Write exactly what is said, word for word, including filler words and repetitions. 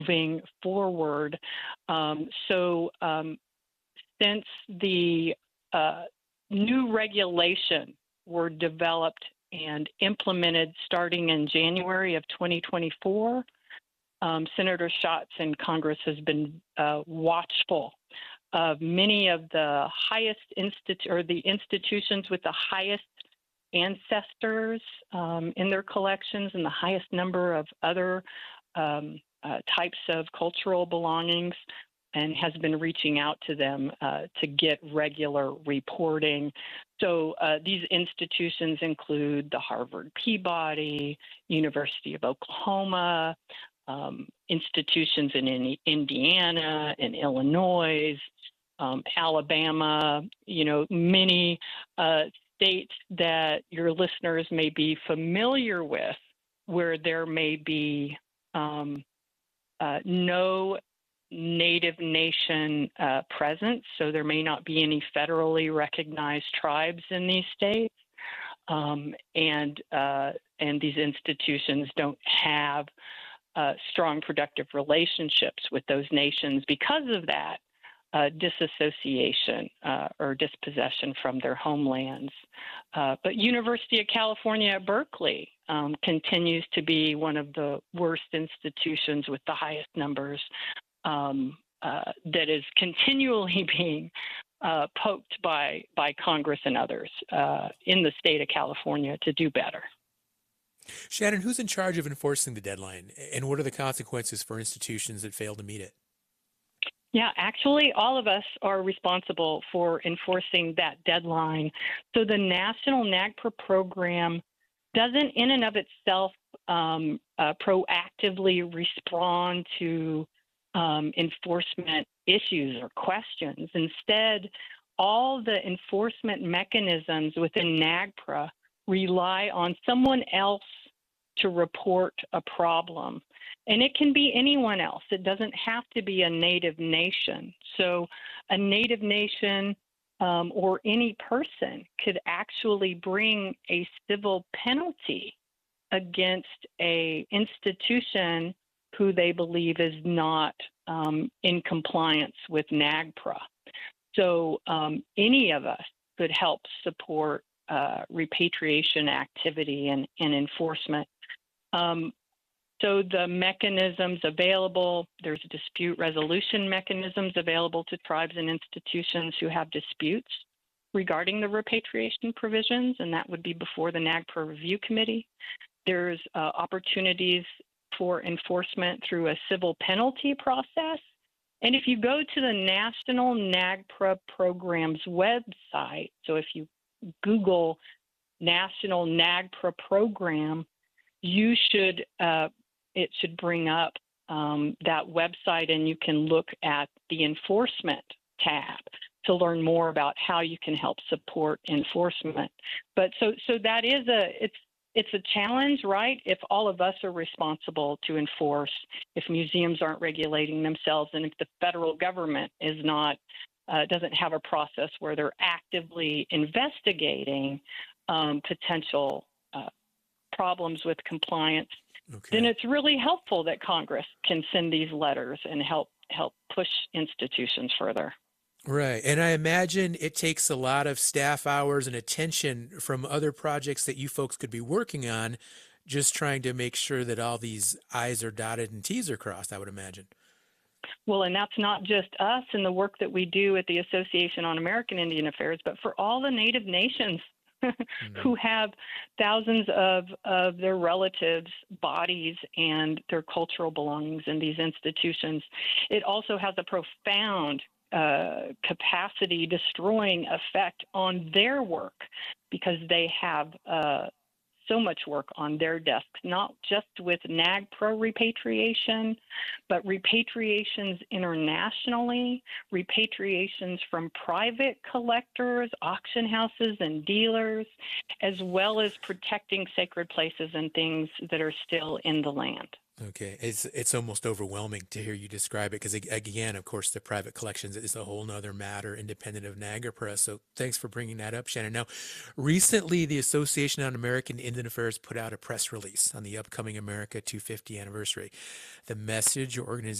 moving forward. Um, so um, since the uh, new regulation were developed and implemented starting in January of twenty twenty-four, um, Senator Schatz in Congress has been uh, watchful of many of the highest institu- or the institutions with the highest ancestors um, in their collections and the highest number of other um, uh, types of cultural belongings, and has been reaching out to them uh, to get regular reporting. So uh, these institutions include the Harvard Peabody, University of Oklahoma, um, institutions in, in Indiana and Illinois, um, Alabama, you know, many uh, states that your listeners may be familiar with, where there may be um, uh, no Native Nation uh, presence, so there may not be any federally recognized tribes in these states, um, and uh, and these institutions don't have uh, strong, productive relationships with those nations because of that uh, disassociation uh, or dispossession from their homelands. Uh, but University of California at Berkeley um, continues to be one of the worst institutions with the highest numbers um, uh, that is continually being uh, poked by, by Congress and others uh, in the state of California to do better. Shannon, who's in charge of enforcing the deadline, and what are the consequences for institutions that fail to meet it? Yeah, actually, all of us are responsible for enforcing that deadline. So the National NAGPRA program doesn't in and of itself um, uh, proactively respond to um, enforcement issues or questions. Instead, all the enforcement mechanisms within NAGPRA rely on someone else to report a problem. And it can be anyone else. It doesn't have to be a Native nation. So a Native nation um, or any person could actually bring a civil penalty against a institution who they believe is not um, in compliance with NAGPRA. So um, any of us could help support uh, repatriation activity and, and enforcement. Um, so the mechanisms available, there's dispute resolution mechanisms available to tribes and institutions who have disputes regarding the repatriation provisions, and that would be before the NAGPRA Review Committee. There's uh, opportunities for enforcement through a civil penalty process. And if you go to the National NAGPRA Program's website, so if you Google National NAGPRA Program, you should, uh, it should bring up um, that website, and you can look at the enforcement tab to learn more about how you can help support enforcement. But so, so that is a, it's, it's a challenge, right? If all of us are responsible to enforce, if museums aren't regulating themselves, and if the federal government is not, uh, doesn't have a process where they're actively investigating um, potential uh, problems with compliance, okay, then it's really helpful that Congress can send these letters and help help push institutions further. Right. And I imagine it takes a lot of staff hours and attention from other projects that you folks could be working on, just trying to make sure that all these I's are dotted and T's are crossed, I would imagine. Well, and that's not just us and the work that we do at the Association on American Indian Affairs, but for all the Native nations mm-hmm. who have thousands of, of their relatives' bodies and their cultural belongings in these institutions. It also has a profound Uh, capacity destroying effect on their work, because they have uh, so much work on their desks, not just with NAGPRA repatriation, but repatriations internationally, repatriations from private collectors, auction houses, and dealers, as well as protecting sacred places and things that are still in the land. Okay, it's it's almost overwhelming to hear you describe it because again, of course, the private collections is a whole nother matter, independent of Niagara Press. So thanks for bringing that up, Shannon. Now, recently, the Association on American Indian Affairs put out a press release on the upcoming America two hundred fifty anniversary. The message your organization